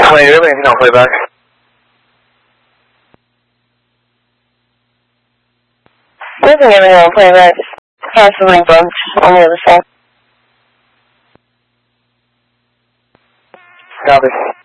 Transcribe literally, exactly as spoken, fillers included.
欢迎日本机场汇班。 Listen, everyone, play that canceling bunch on the other side. Copy.